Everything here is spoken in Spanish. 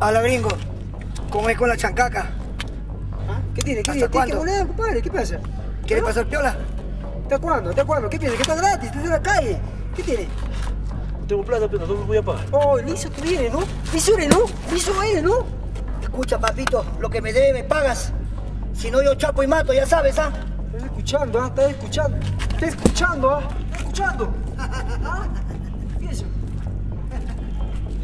Habla, gringo. ¿Cómo es con la chancaca? ¿Ah? ¿Qué tiene? ¿Qué ¿Hasta tiene? cuándo? ¿Qué moneda, compadre? ¿Qué pasa? ¿Quiere ¿No? pasar piola? ¿Hasta cuándo? ¿Hasta cuándo? ¿Qué piensa? ¿Que está gratis? ¿Estás en la calle? ¿Qué tiene? No tengo plata, pero no me voy a pagar. Oh, listo, tú vienes, ¿no? Listo eres, ¿no? Listo eres, ¿no? Escucha, papito, lo que me debe me pagas. Si no, yo chapo y mato, ya sabes, ¿ah? Estás escuchando, ¿ah? Estás escuchando. Estás escuchando, ¿ah? Estás escuchando. ¿Ah?